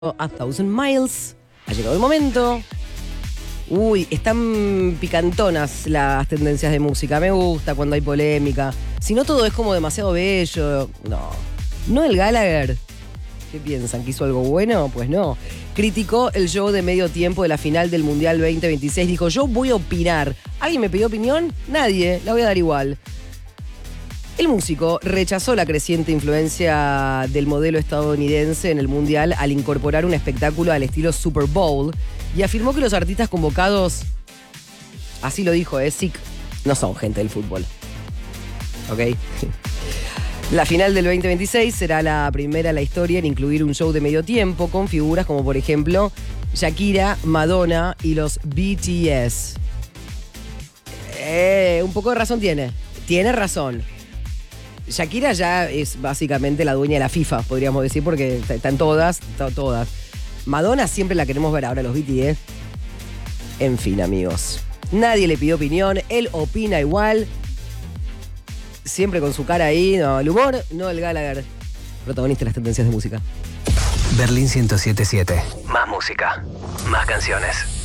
A Thousand Miles. Ha llegado el momento. Uy, están picantonas las tendencias de música. Me gusta cuando hay polémica. Si no, todo es como demasiado bello. No el Gallagher. ¿Qué piensan? ¿Que hizo algo bueno? Pues no. Criticó el show de medio tiempo de la final del Mundial 2026. Dijo, yo voy a opinar. ¿Alguien me pidió opinión? Nadie. La voy a dar igual. El músico rechazó la creciente influencia del modelo estadounidense en el Mundial al incorporar un espectáculo al estilo Super Bowl y afirmó que los artistas convocados, así lo dijo, SIC, no son gente del fútbol. ¿Ok? La final del 2026 será la primera en la historia en incluir un show de medio tiempo con figuras como, por ejemplo, Shakira, Madonna y los BTS. Un poco de razón tiene. Tiene razón. Shakira ya es básicamente la dueña de la FIFA, podríamos decir, porque están todas. Madonna siempre la queremos ver, ahora los BTS. En fin, amigos. Nadie le pidió opinión, él opina igual. Siempre con su cara ahí, no, el humor, no el Gallagher. Protagonista de las tendencias de música. Berlín 107.7. Más música, más canciones.